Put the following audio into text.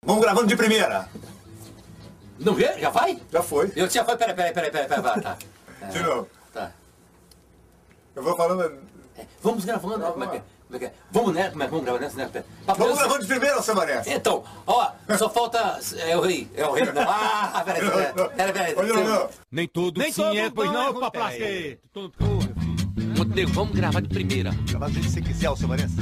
Vamos gravando de primeira. Não vê? Já vai? Já foi. Eu já foi, peraí, vai, tá. De novo. Tá. Eu vou falando... Vamos gravando, como é que é? Vamos, né? Vamos gravando nessa, né? Vamos gravando de primeira, seu Marés. Então, ó, só falta... É o rei, não. Ah, peraí. Não. Nem tudo sim é, pois não, papai. Montenegro, vamos gravar de primeira. Gravar do jeito que você quiser, seu Marés.